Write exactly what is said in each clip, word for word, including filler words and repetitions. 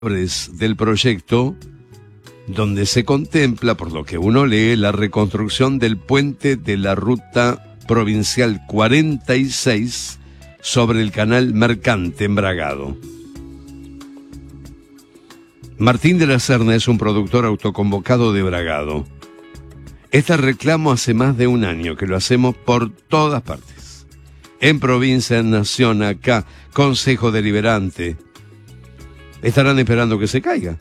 del proyecto, donde se contempla, por lo que uno lee, la reconstrucción del puente de la ruta provincial cuarenta y seis sobre el canal Mercante en Bragado. Martín de la Serna es un productor autoconvocado de Bragado. Este reclamo hace más de un año que lo hacemos por todas partes. En provincia, en nación, acá, Consejo Deliberante. Estarán esperando que se caiga.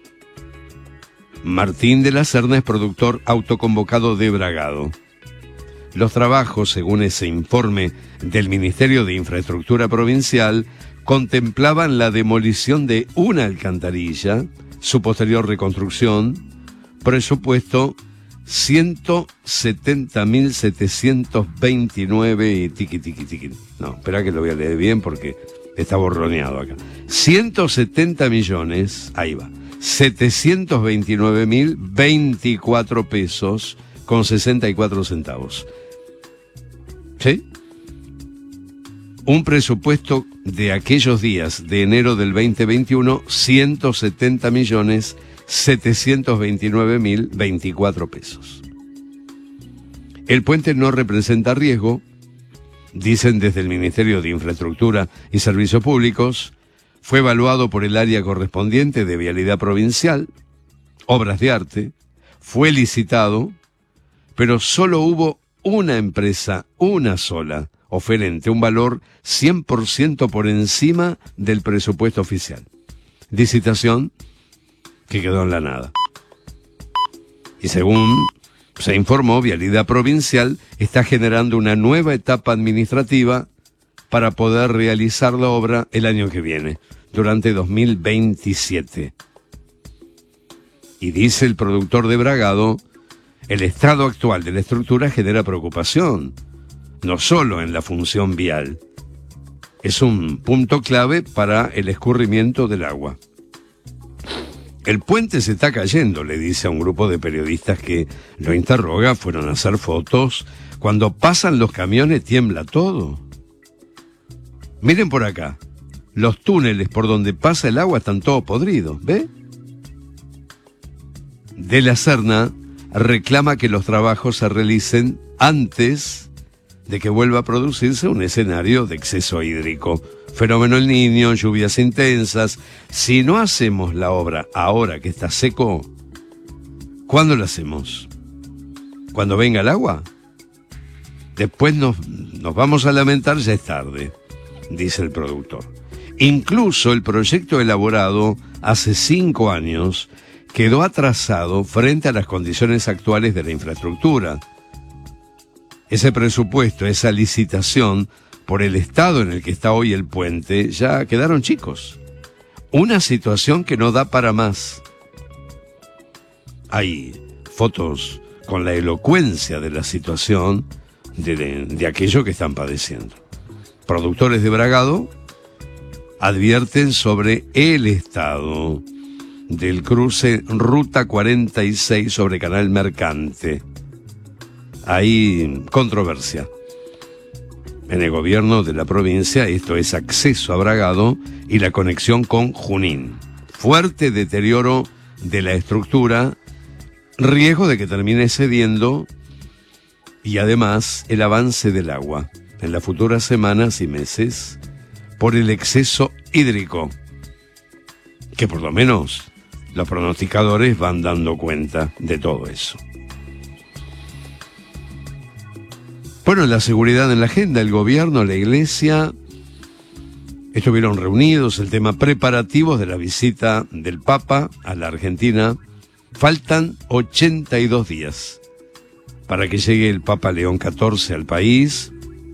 Martín de la Serna es productor autoconvocado de Bragado. Los trabajos, según ese informe del Ministerio de Infraestructura Provincial, contemplaban la demolición de una alcantarilla, su posterior reconstrucción, presupuesto ciento setenta mil setecientos veintinueve y tiqui, tiqui, tiqui. No, espera que lo voy a leer bien porque está borroneado acá. ciento setenta millones, ahí va, setecientos veintinueve mil veinticuatro pesos con sesenta y cuatro centavos. ¿Sí? Un presupuesto de aquellos días de enero del veinte veintiuno, ciento setenta millones setecientos veintinueve mil veinticuatro pesos. El puente no representa riesgo, dicen desde el Ministerio de Infraestructura y Servicios Públicos. Fue evaluado por el área correspondiente de Vialidad Provincial, Obras de Arte, fue licitado, pero solo hubo una empresa, una sola, oferente, un valor cien por ciento por encima del presupuesto oficial. Licitación que quedó en la nada. Y según se informó, Vialidad Provincial está generando una nueva etapa administrativa para poder realizar la obra el año que viene, durante dos mil veintisiete. Y dice el productor de Bragado, el estado actual de la estructura genera preocupación, no solo en la función vial. Es un punto clave para el escurrimiento del agua. El puente se está cayendo, le dice a un grupo de periodistas que lo interroga, fueron a hacer fotos. Cuando pasan los camiones tiembla todo. Miren por acá, los túneles por donde pasa el agua están todos podridos, ¿ve? De la Serna reclama que los trabajos se realicen antes de que vuelva a producirse un escenario de exceso hídrico. Fenómeno El Niño, lluvias intensas. Si no hacemos la obra ahora que está seco, ¿cuándo la hacemos? ¿Cuando venga el agua? Después nos, nos vamos a lamentar, ya es tarde, dice el productor. Incluso el proyecto elaborado hace cinco años quedó atrasado frente a las condiciones actuales de la infraestructura. Ese presupuesto, esa licitación, por el estado en el que está hoy el puente, ya quedaron chicos. Una situación que no da para más. Hay fotos con la elocuencia de la situación de, de, de aquello que están padeciendo. Productores de Bragado advierten sobre el estado del cruce Ruta cuarenta y seis sobre Canal Mercante. Hay controversia en el gobierno de la provincia, esto es acceso a Bragado y la conexión con Junín. Fuerte deterioro de la estructura, riesgo de que termine cediendo y además el avance del agua en las futuras semanas y meses por el exceso hídrico, que por lo menos los pronosticadores van dando cuenta de todo eso. Bueno, la seguridad en la agenda, el gobierno, la iglesia estuvieron reunidos, el tema preparativos de la visita del Papa a la Argentina. Faltan ochenta y dos días para que llegue el Papa León catorce al país.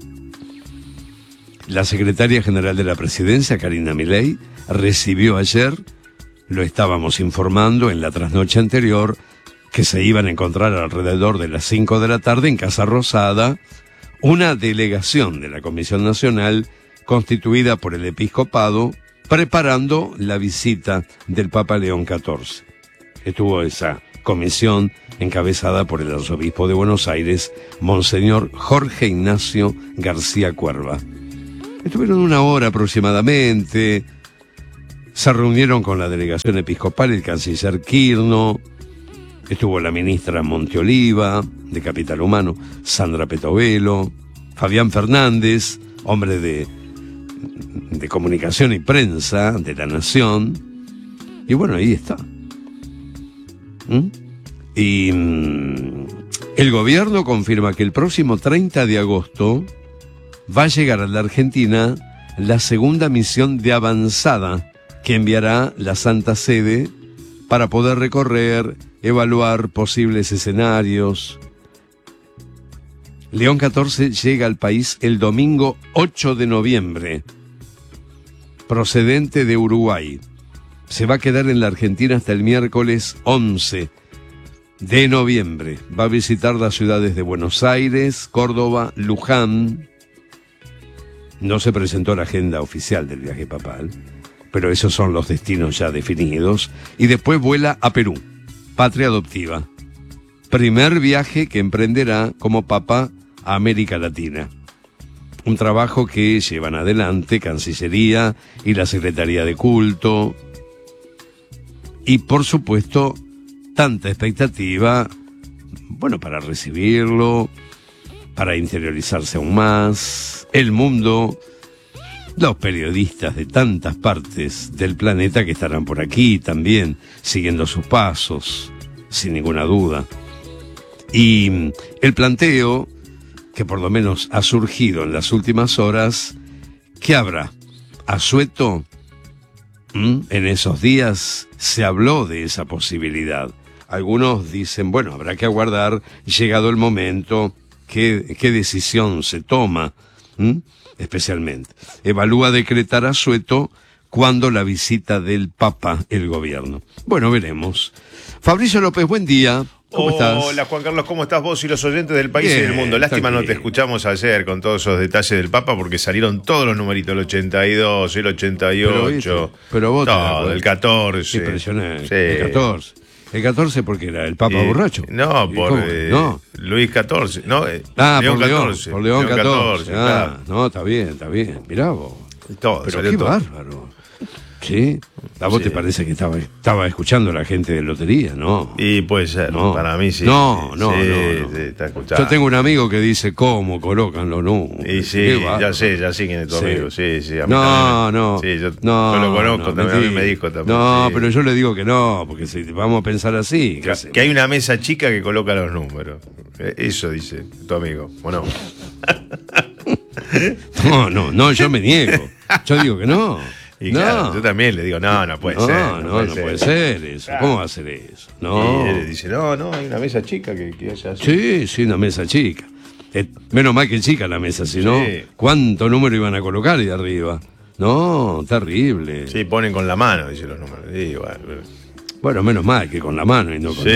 La secretaria general de la Presidencia, Karina Milei, recibió ayer, lo estábamos informando en la trasnoche anterior, que se iban a encontrar alrededor de las cinco de la tarde en Casa Rosada, una delegación de la Comisión Nacional constituida por el Episcopado, preparando la visita del Papa León catorce. Estuvo esa comisión encabezada por el arzobispo de Buenos Aires, Monseñor Jorge Ignacio García Cuerva. Estuvieron una hora aproximadamente, Se reunieron con la delegación episcopal el canciller Quirno, estuvo la ministra Monteoliva, de Capital Humano, Sandra Petovelo, Fabián Fernández, hombre de, de comunicación y prensa de La Nación, y bueno, ahí está. ¿Mm? Y mm, el gobierno confirma que el próximo treinta de agosto va a llegar a la Argentina la segunda misión de avanzada que enviará la Santa Sede para poder recorrer, evaluar posibles escenarios. León catorce llega al país el domingo ocho de noviembre, procedente de Uruguay. Se va a quedar en la Argentina hasta el miércoles once de noviembre. Va a visitar las ciudades de Buenos Aires, Córdoba, Luján. No se presentó la agenda oficial del viaje papal, pero esos son los destinos ya definidos. Y después vuela a Perú, patria adoptiva. Primer viaje que emprenderá como papa a América Latina. Un trabajo que llevan adelante Cancillería y la Secretaría de Culto. Y por supuesto, tanta expectativa, bueno, para recibirlo, para interiorizarse aún más, el mundo, los periodistas de tantas partes del planeta que estarán por aquí también, siguiendo sus pasos, sin ninguna duda. Y el planteo, que por lo menos ha surgido en las últimas horas, ¿qué habrá? ¿Asueto? ¿Mm? En esos días se habló de esa posibilidad. Algunos dicen, bueno, habrá que aguardar, llegado el momento, qué, qué decisión se toma, ¿Mm? especialmente. Evalúa decretar asueto cuando la visita del Papa el gobierno. Bueno, veremos. Fabricio López, buen día. ¿Cómo estás? Hola Juan Carlos, ¿cómo estás vos y los oyentes del país Bien, y del mundo? Lástima tranquilo. no te escuchamos ayer con todos esos detalles del Papa porque salieron todos los numeritos, el ochenta y dos, el ochenta y ocho, Pero, ¿viste? Pero vos te todo, acordás. el catorce. Impresionante. Sí. El catorce. El catorce porque era el Papa Eh, borracho. No, ¿Y por cómo? eh, no. Luis catorce. No, eh, Ah, León por León, catorce. por León catorce. Ah, claro. no, está bien, está bien. Mirá vos. Todo, Pero salió qué todo. bárbaro. ¿Sí? ¿A vos Sí. te parece que estaba, estaba escuchando la gente de lotería? No. Y puede ser, No. para mí sí. No, sí, no, sí, no, no. sí, está escuchando. Yo tengo un amigo que dice cómo colocan los números. Y sí, Qué bárbaro. ya sé, ya sé quién es tu Sí. amigo. Sí, sí. A mí No, también. no. Sí, yo, no, yo lo conozco no, también. A mí mentira. me dijo también. No, sí. pero yo le digo que no, porque si vamos a pensar así. ¿qué Que, hacemos? que hay una mesa chica que coloca los números. Eh, Eso dice tu amigo, ¿o no? No, no, no, yo me niego. Yo digo que no. Y no. claro, yo también le digo, no, no puede no, ser. No, no, no puede ser eso. Claro. ¿Cómo va a ser eso? No. Y él dice, no, no, hay una mesa chica que, que haya así. Sí, sí, una mesa chica. Eh, menos mal que chica la mesa, si no, Sí. ¿cuánto número iban a colocar ahí arriba? No, terrible. Sí, ponen con la mano, dice los números. Sí, bueno, pero- Bueno, menos mal que con la mano y no con sí.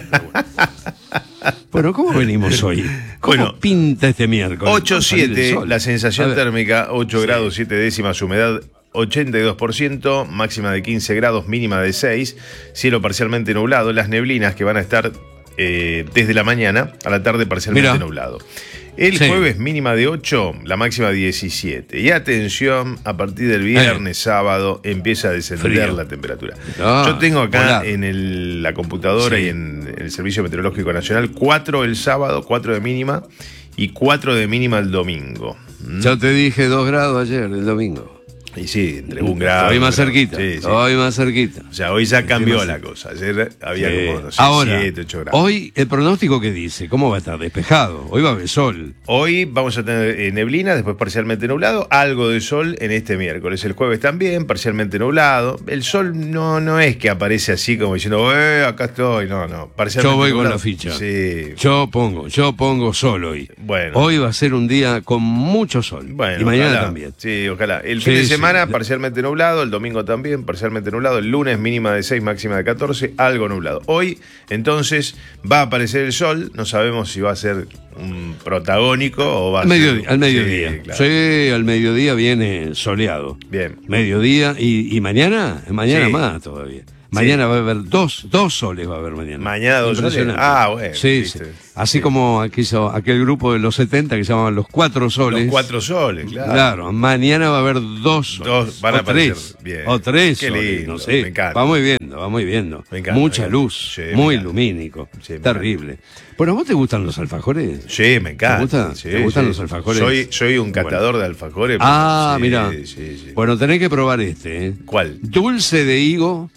Bueno, ¿cómo venimos hoy? ¿Cómo Bueno, pinta este miércoles? ocho Va a salir el siete, sol. la sensación A ver. térmica, ocho Sí. grados siete décimas, humedad ochenta y dos por ciento, máxima de quince grados, mínima de seis, cielo parcialmente nublado, las neblinas que van a estar eh, desde la mañana a la tarde parcialmente Mirá. nublado. El Sí. jueves mínima de ocho, la máxima diecisiete. Y atención, a partir del viernes, sábado, empieza a descender Frío. la temperatura. Ah, Yo tengo acá polar. en el- la computadora Sí. y en el Servicio Meteorológico Nacional cuatro el sábado, cuatro de mínima y cuatro de mínima el domingo. ¿Mm? Yo te dije dos grados ayer, el domingo. Y sí, entre un grado. Hoy más un grado. cerquita. Sí, sí. Hoy más cerquita. O sea, hoy ya cambió Sí, la sí. cosa. Ayer había Sí. como no sé, Ahora, siete, ocho grados. hoy el pronóstico que dice, ¿cómo va a estar? Despejado. Hoy va a haber sol. Hoy vamos a tener eh, neblina, después parcialmente nublado, algo de sol en este miércoles. El jueves también, parcialmente nublado. El sol no, no es que aparece así como diciendo, eh, acá estoy. No, no, parcialmente Yo voy con nublado. la ficha. Sí. Yo pongo, yo pongo sol hoy. Bueno. Hoy va a ser un día con mucho sol. Bueno, y mañana ojalá. también. Sí, ojalá. El Sí, fin de sí. semana parcialmente nublado, el domingo también parcialmente nublado, el lunes mínima de seis, máxima de catorce, algo nublado. Hoy, entonces, va a aparecer el sol, no sabemos si va a ser un protagónico o va Al a ser- mediodía, al mediodía. Sí, claro. Sí, al mediodía viene soleado. Bien. Mediodía y, y mañana, mañana Sí. más todavía. Mañana va a haber dos, dos soles va a haber mañana. Mañana dos soles. Impresionante. Ah, bueno, Sí, viste. sí. Así Sí. como aquello, aquel grupo de los setenta que se llamaban los cuatro soles. Los cuatro soles, claro. Claro, mañana va a haber dos soles. Dos, van a o aparecer. tres. Bien. O tres Qué soles, lindo, no sé. me encanta. Vamos viendo, vamos viendo. Me encanta, Mucha me encanta. luz, Sí, me muy encanta. lumínico. Sí, me terrible. Bueno, ¿a vos te gustan los alfajores? Sí, me encanta. ¿Te gusta? Sí, ¿Te gustan sí. los alfajores? Soy, soy un catador de alfajores. Ah, sí, mira. Sí, sí. Bueno, tenés que probar este. ¿eh? ¿Cuál? Dulce de higo,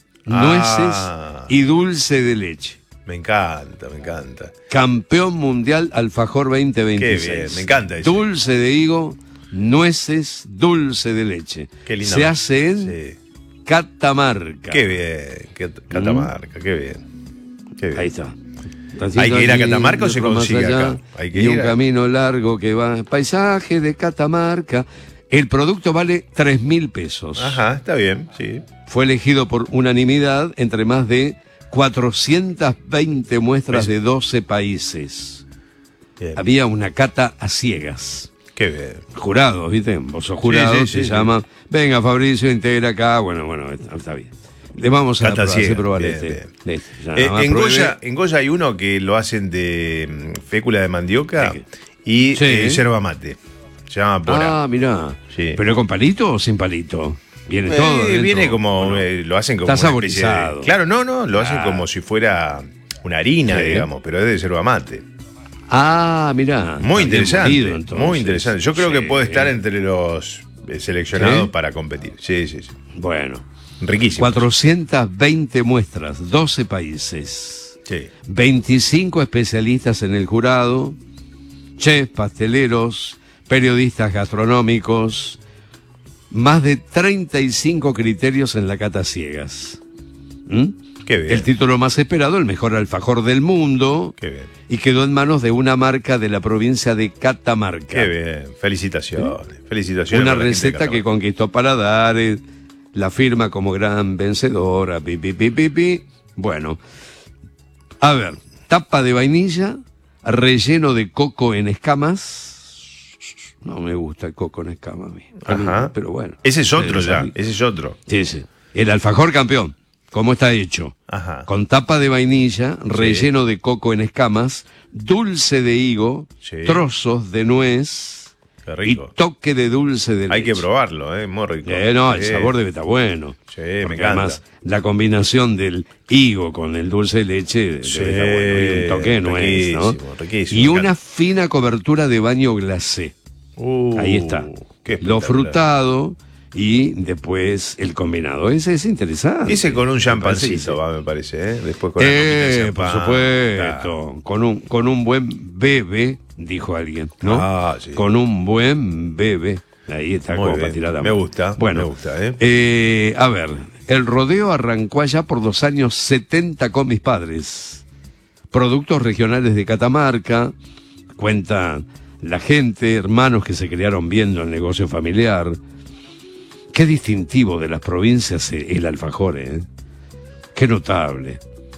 Ah. nueces y dulce de leche. Me encanta, me encanta. Campeón mundial alfajor veinte veintiséis. Qué bien, me encanta ese. Dulce de higo, nueces, dulce de leche. Qué linda. Se hace en Sí. Catamarca. Qué bien. Qué, Catamarca, qué bien. Qué bien. Ahí está. ¿Hay que ir a Allí, Catamarca o se otro más consigue allá, acá? Hay que y ir un a- camino largo que va. Paisaje de Catamarca. El producto vale tres mil pesos. Ajá, está bien, sí. Fue elegido por unanimidad entre más de cuatrocientas veinte muestras de doce países. Bien. Había una cata a ciegas. Qué bien. Jurados, ¿viste? Vos sos jurado, Sí, sí, se sí, sí. llama. Venga, Fabricio, integra acá. Bueno, bueno, está, está bien. Le vamos a Cata probar, hacer ciega, probar bien, este. bien. este. Ya, Eh, nada más en, pruebe. Goya, en Goya hay uno que lo hacen de mm, fécula de mandioca Sí. y Sí. eh, yerba mate. Se llama pora. Ah, mirá. Sí. ¿Pero con palito o sin palito? Viene Eh, todo. dentro. viene como, Bueno, eh, lo hacen como está una especie de- saborizado. claro, no, no, lo hacen Claro. como si fuera una harina, Sí. digamos, pero es de yerba mate. Ah, mirá. Muy está bien interesante, molido, entonces. muy interesante. Yo creo que Sí. puede estar entre los eh, seleccionados ¿Sí? para competir. Sí, sí, sí. Bueno. Riquísimo. cuatrocientas veinte muestras, doce países. Sí. veinticinco especialistas en el jurado, chefs, pasteleros, periodistas gastronómicos, más de treinta y cinco criterios en la cata ciegas. ¿Mm? Qué bien. El título más esperado, el mejor alfajor del mundo, Qué bien. y quedó en manos de una marca de la provincia de Catamarca. Qué bien. Felicitaciones. Felicitaciones. Una por la gente de receta que Catamarca. conquistó Paladares, la firma como gran vencedora, pi, pi, pi, pi, pi. Bueno, a ver, tapa de vainilla, relleno de coco en escamas. No me gusta el coco en escamas a mí. Ajá. Pero bueno. Ese es otro Eh, ya. Ese es otro. Sí, sí. El alfajor campeón. ¿Cómo está hecho? Ajá. Con tapa de vainilla, relleno de coco en escamas, dulce de higo, Sí. trozos de nuez Qué y rico. toque de dulce de leche. Hay que probarlo, ¿eh? Muy rico. Eh, no, el Sí. sabor debe estar bueno. Sí, me Porque encanta. además, la combinación del higo con el dulce de leche debe Sí, estar bueno. Y un toque de nuez, ¿no? riquísimo, riquísimo, Y me una encanta. fina cobertura de baño glacé. Uh, Ahí está. qué Lo espectacular. frutado y después el combinado. Ese es interesante. Ese con un Me parece que champancito, sí. va, me parece, ¿eh? Después con la copita de Eh, por champán. supuesto. Claro. Con un, con un buen bebé, dijo alguien, ¿no? Ah, sí. Con un buen bebé. Ahí está Muy como bien. para tirar la Me mano. gusta, Bueno, me gusta, ¿eh? eh, a ver, el rodeo arrancó allá por los años setenta con mis padres. Productos regionales de Catamarca, cuenta la gente, hermanos que se criaron viendo el negocio familiar. Qué distintivo de las provincias eh, el alfajor, ¿eh? Qué notable.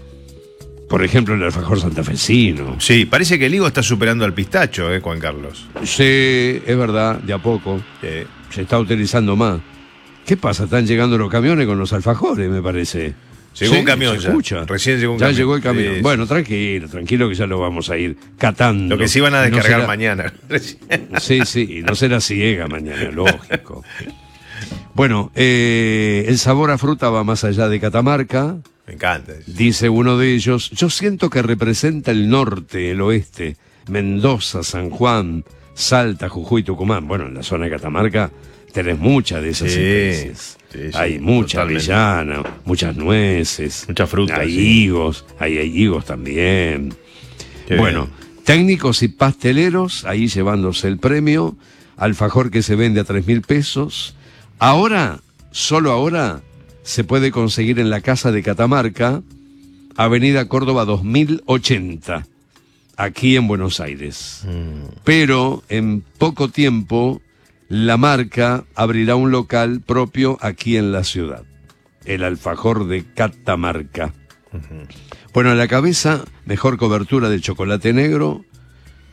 Por ejemplo, el alfajor santafesino. Sí, parece que el higo está superando al pistacho, ¿eh, Juan Carlos? Sí, es verdad, de a poco. Sí. Se está utilizando más. ¿Qué pasa? Están llegando los camiones con los alfajores, me parece. Llegó Sí, un camión se ya. escucha. Recién llegó un ya camión. llegó el camión. Sí, Bueno, tranquilo, tranquilo que ya lo vamos a ir catando. Lo que sí van a No descargar será- mañana. Sí, sí, y no será ciega mañana, lógico. Bueno, eh, el sabor a fruta va más allá de Catamarca. Me encanta. eso. Dice uno de ellos, yo siento que representa el norte, el oeste, Mendoza, San Juan, Salta, Jujuy, Tucumán. Bueno, en la zona de Catamarca tenés muchas de esas Sí, especies. sí, sí, hay mucha totalmente. avellana, muchas nueces, Mucha fruta, hay sí. higos, hay, hay higos también. Qué bueno, bien. técnicos y pasteleros, ahí llevándose el premio, alfajor que se vende a tres mil pesos. Ahora, solo ahora, se puede conseguir en la Casa de Catamarca, Avenida Córdoba dos mil ochenta, aquí en Buenos Aires. Mm. Pero en poco tiempo, la marca abrirá un local propio aquí en la ciudad, el alfajor de Catamarca. Bueno, a la cabeza, mejor cobertura de chocolate negro,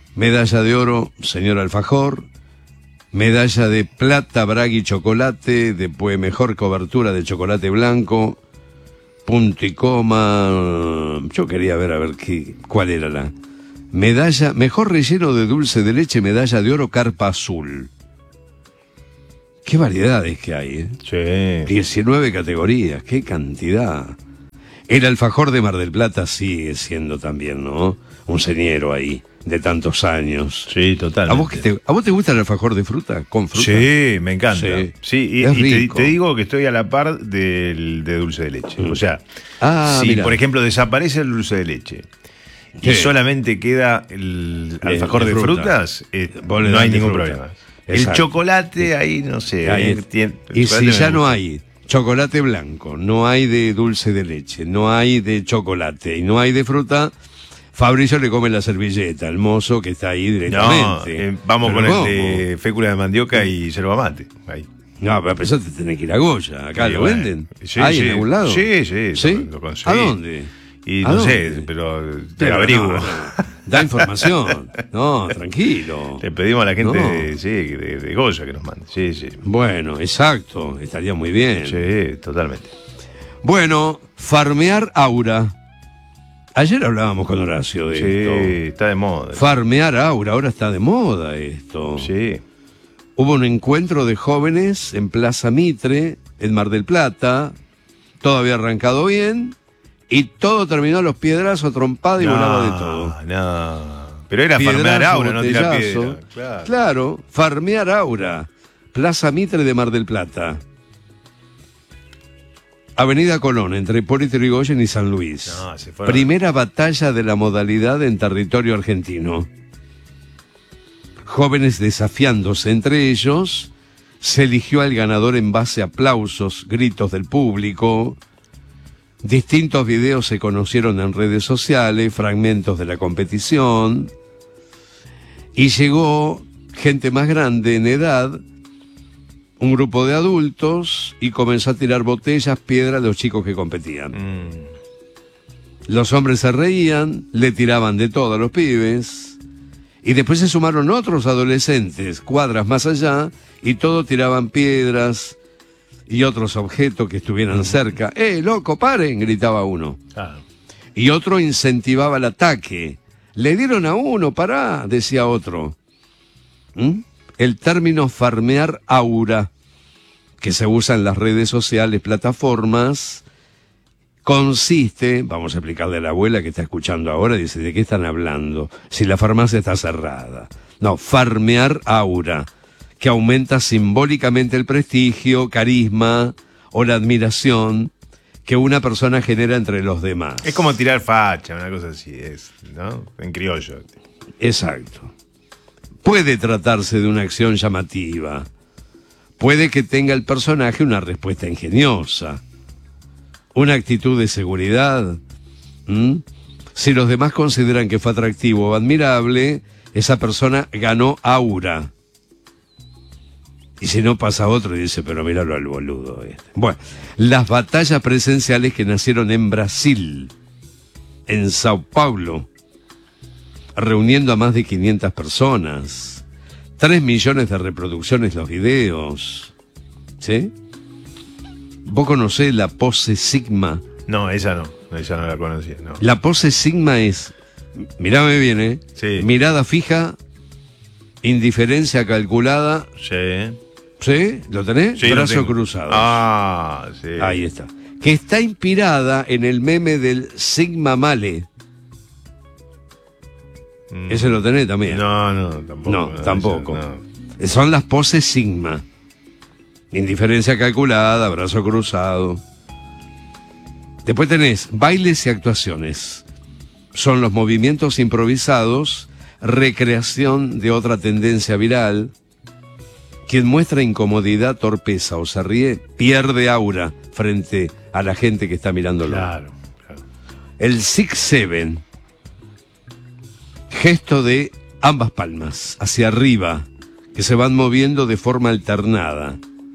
Medalla de oro, señor Alfajor. Medalla de plata, Bragui chocolate. Después mejor cobertura de chocolate blanco. Punto y coma. Yo quería ver a ver qué, cuál era la medalla. Mejor relleno de dulce de leche, medalla de oro, carpa azul. Qué variedades que hay, ¿eh? Sí. diecinueve categorías, qué cantidad. El alfajor de Mar del Plata sigue siendo también, ¿no? Un señero ahí, de tantos años. Sí, totalmente. ¿A vos, que te, ¿A vos te gusta el alfajor de fruta? ¿Con fruta? Sí, me encanta. Sí, sí y, es y rico. Te, te digo que estoy a la par del de dulce de leche. Mm. O sea, ah, si mirá. por ejemplo desaparece el dulce de leche y sí. solamente queda el alfajor de, de fruta. frutas, eh, no hay ningún fruta. problema. Exacto. El chocolate, ahí no sé. Ahí ahí tiene, y si ya no hay chocolate blanco, no hay de dulce de leche, no hay de chocolate y no hay de fruta, Fabricio le come la servilleta al mozo que está ahí directamente. No, eh, vamos pero con ¿cómo? el de fécula de mandioca y yerba mate. Ahí. No, pero pensate, tenés que ir a Goya. Acá sí, lo bueno. venden. Sí, ¿Hay sí. en algún lado? Sí, sí. ¿Sí? Lo, lo ¿A dónde? Y ¿A no dónde? sé, pero te pero averiguo. No, no. Da información. No, tranquilo. Le pedimos a la gente no. de, sí, de, de Goya que nos mande. Sí, sí. Bueno, exacto. Estaría muy bien. Sí, totalmente. Bueno, farmear aura. Ayer hablábamos con Horacio de sí, esto. Sí, está de moda. Farmear aura, ahora está de moda esto. Sí. Hubo un encuentro de jóvenes en Plaza Mitre, en Mar del Plata. Todo había arrancado bien. Y todo terminó a los piedrazos, trompada y no, volaba de todo. No, pero era Piedrazo, farmear aura, no tirar botellazo. piedra. Claro. claro, farmear aura. Plaza Mitre de Mar del Plata. Avenida Colón, entre Hipólito Yrigoyen y San Luis. No, se fueron. Primera batalla de la modalidad en territorio argentino. Jóvenes desafiándose entre ellos. Se eligió al ganador en base a aplausos, gritos del público. Distintos videos se conocieron en redes sociales, fragmentos de la competición, y llegó gente más grande en edad, un grupo de adultos, y comenzó a tirar botellas, piedras a los chicos que competían. Mm. Los hombres se reían, le tiraban de todo a los pibes, y después se sumaron otros adolescentes, cuadras más allá, y todos tiraban piedras y otros objetos que estuvieran cerca. ¡Eh, loco, paren! Gritaba uno. Ah. Y otro incentivaba el ataque. Le dieron a uno, pará, decía otro. ¿Mm? El término farmear aura, que se usa en las redes sociales, plataformas, consiste, vamos a explicarle a la abuela que está escuchando ahora, dice, ¿de qué están hablando? Si la farmacia está cerrada. No, farmear aura, que aumenta simbólicamente el prestigio, carisma o la admiración que una persona genera entre los demás. Es como tirar facha, una cosa así, es, ¿no? En criollo. Exacto. Puede tratarse de una acción llamativa. Puede que tenga el personaje una respuesta ingeniosa, una actitud de seguridad. ¿Mm? Si los demás consideran que fue atractivo o admirable, esa persona ganó aura. Y si no pasa otro y dice, pero míralo al boludo este. Bueno, las batallas presenciales que nacieron en Brasil, en Sao Paulo, reuniendo a más de quinientas personas, tres millones de reproducciones los videos, ¿sí? ¿Vos conocés la pose Sigma? No, esa no, esa no la conocía, no. La pose Sigma es, mirame bien, ¿eh? Sí. Mirada fija, indiferencia calculada. Sí. ¿Sí? ¿Lo tenés? Sí, Brazos cruzados. Ah, sí. Ahí está. Que está inspirada en el meme del Sigma Male. Mm. ¿Ese lo tenés también? No, no, tampoco. No, no tampoco. No. Son las poses Sigma. Indiferencia calculada, brazo cruzado. Después tenés bailes y actuaciones. Son los movimientos improvisados, recreación de otra tendencia viral. Quien muestra incomodidad, torpeza o se ríe, pierde aura frente a la gente que está mirándolo. Claro, claro. El Six Seven, gesto de ambas palmas hacia arriba, que se van moviendo de forma alternada.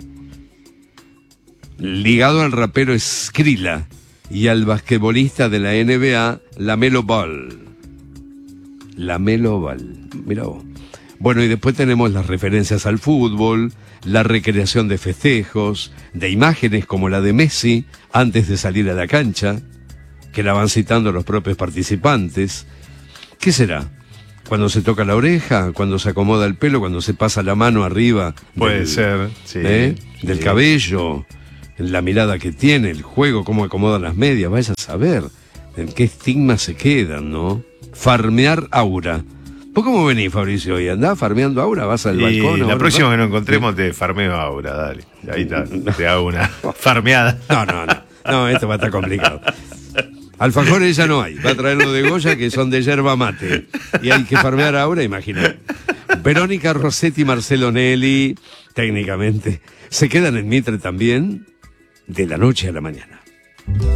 Ligado al rapero Skrilla y al basquetbolista de la N B A, LaMelo Ball. La Melo Oval. Mirá vos. Bueno, y después tenemos las referencias al fútbol, la recreación de festejos, de imágenes como la de Messi antes de salir a la cancha, que la van citando los propios participantes. ¿Qué será? ¿Cuando se toca la oreja? ¿Cuando se acomoda el pelo? ¿Cuando se pasa la mano arriba? Puede del, ser, sí. ¿eh? Del sí. cabello, la mirada que tiene, el juego, cómo acomodan las medias, vaya a saber en qué estigma se quedan, ¿no? Farmear aura. ¿Vos cómo venís, Fabricio, hoy? ¿Andás farmeando aura? ¿Vas al y balcón? La ahora, próxima ¿no? que nos encontremos te farmeo aura, dale. Ahí está, te hago una farmeada. No, no, no. No, esto va a estar complicado. Alfajores ya no hay. Va a traer los de Goya que son de yerba mate. Y hay que farmear ahora, imagínate. Verónica Rossetti y Marcelo Nelly, técnicamente, se quedan en Mitre también de la noche a la mañana.